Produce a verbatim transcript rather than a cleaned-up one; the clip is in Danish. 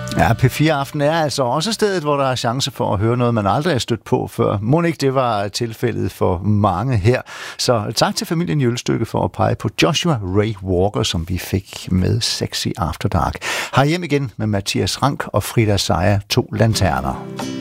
Ja, P fire Aften er altså også stedet, hvor der er chance for at høre noget, man aldrig har stødt på før. Må ikke det var tilfældet for mange her. Så tak til familien Jølstykke for at pege på Joshua Ray Walker, som vi fik med Sexy After Dark. Her hjem igen med Mathias Rank og Frida Sejer, To Lanterner.